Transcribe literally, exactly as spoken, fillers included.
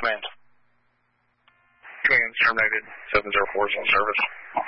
Command. Command's terminated. seven zero four is on service.